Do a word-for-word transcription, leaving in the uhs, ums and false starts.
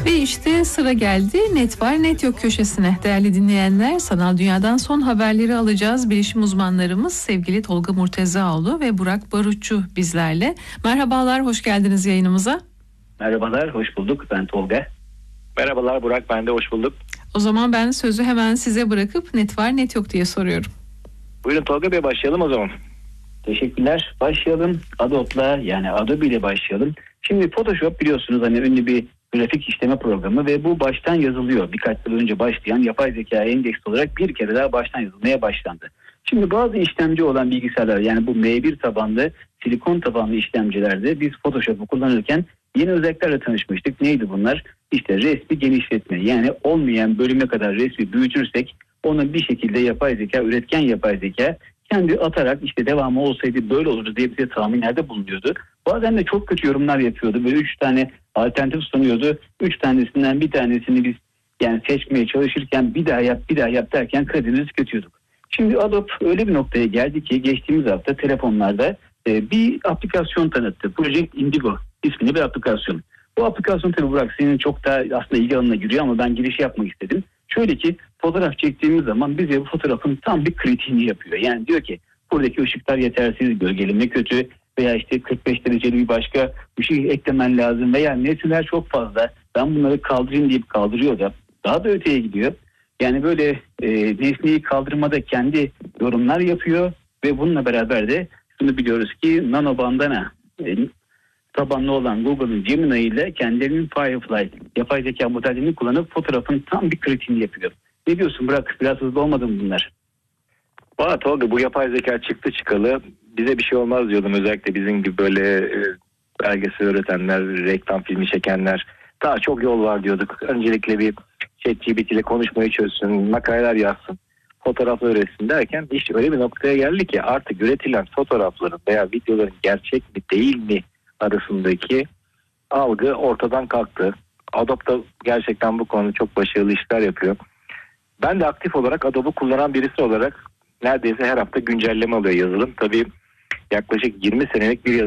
Ve işte sıra geldi Net Var Net Yok köşesine. Değerli dinleyenler, sanal dünyadan son haberleri alacağız. Bilişim uzmanlarımız sevgili Tolga Murtezaoğlu ve Burak Barutçu bizlerle. Merhabalar, hoş geldiniz yayınımıza. Merhabalar, hoş bulduk. Ben Tolga. Merhabalar Burak, ben de hoş bulduk. O zaman ben sözü hemen size bırakıp Net Var Net Yok diye soruyorum. Buyurun Tolga Bey, başlayalım o zaman. Teşekkürler. Başlayalım. Adobe'la, yani Adobe ile başlayalım. Şimdi Photoshop biliyorsunuz hani ünlü bir grafik işleme programı ve bu baştan yazılıyor. Birkaç yıl önce başlayan yapay zeka endeksli olarak bir kere daha baştan yazılmaya başlandı. Şimdi bazı işlemci olan bilgisayarlar, yani bu M bir tabanlı, silikon tabanlı işlemcilerde biz Photoshop'u kullanırken yeni özelliklerle tanışmıştık. Neydi bunlar? İşte resmi genişletme, yani olmayan bölüme kadar resmi büyütürsek onu bir şekilde yapay zeka, üretken yapay zeka kendi atarak işte devamı olsaydı böyle olurdu diye bize tahminlerde bulunuyordu. Bazen de çok kötü yorumlar yapıyordu. Böyle üç tane alternatif sunuyordu. Üç tanesinden bir tanesini biz yani seçmeye çalışırken bir daha yap bir daha yap derken kredimizi tüketiyorduk. Şimdi Adobe öyle bir noktaya geldi ki geçtiğimiz hafta telefonlarda e, bir aplikasyon tanıttı. Project Indigo isminde bir aplikasyon. Bu aplikasyon tabii Burak senin çok da aslında ilgi alanına giriyor ama ben giriş yapmak istedim. Şöyle ki fotoğraf çektiğimiz zaman bize bu fotoğrafın tam bir kritiğini yapıyor. Yani diyor ki buradaki ışıklar yetersiz, gölgeleme kötü veya işte kırk beş dereceli bir başka bir şey eklemen lazım veya nesneler çok fazla, ben bunları kaldırayım deyip kaldırıyor da daha da öteye gidiyor. Yani böyle e, nesneyi kaldırmada kendi yorumlar yapıyor ve bununla beraber de şunu biliyoruz ki Nano Bandana e, tabanlı olan Google'ın Gemini ile kendilerinin Firefly yapay zeka modelini kullanıp fotoğrafın tam bir kritiğini yapıyor. Ne diyorsun Burak? Biraz hızlı olmadı mı bunlar? Valla Tolga, bu yapay zeka çıktı çıkalı bize bir şey olmaz diyordum. Özellikle bizim gibi böyle e, belgesel üretenler, reklam filmi çekenler, daha çok yol var diyorduk. Öncelikle bir ChatGPT ile konuşmayı çözsün, makaleler yazsın, fotoğraflar üretsin derken işte öyle bir noktaya geldi ki artık üretilen fotoğrafların veya videoların gerçek mi değil mi arasındaki algı ortadan kalktı. Adobe da gerçekten bu konuda çok başarılı işler yapıyor. Ben de aktif olarak Adobe kullanan birisi olarak neredeyse her hafta güncelleme alıyor yazılım. Tabii yaklaşık yirmi senelik bir yazılım.